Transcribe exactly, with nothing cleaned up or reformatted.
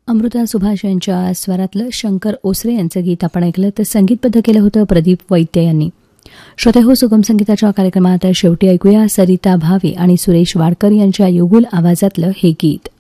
अमृता सुभाष यांच्या स्वरातलं शंकर ओसरे यांचं गीत आपण ऐकलं तर संगीतबद्ध केलं होतं प्रदीप वैद्य यांनी. श्रोते हो, सुगम संगीताच्या कार्यक्रमात शेवटी ऐकूया सरिता भावे आणि सुरेश वाडकर यांच्या युगुल आवाजातलं हे गीत.